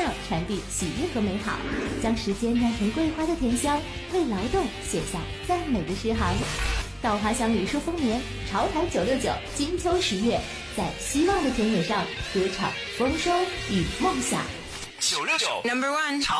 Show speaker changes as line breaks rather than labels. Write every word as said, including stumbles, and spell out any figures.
上传递喜悦和美好，将时间酿成桂花的甜香，为劳动写下赞美的诗行。稻花香梨树丰年，潮台九六九，金秋十月，在希望的田野上歌唱丰收与梦想。
九六九 Number One。